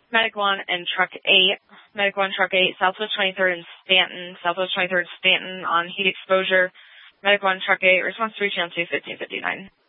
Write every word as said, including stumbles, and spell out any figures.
Medic one and Truck eight. Medic one, Truck eight, Southwest twenty-third and Stanton. Southwest twenty-third, Stanton on heat exposure. Medic one, Truck eight, response to reach on two fifteen fifty-nine.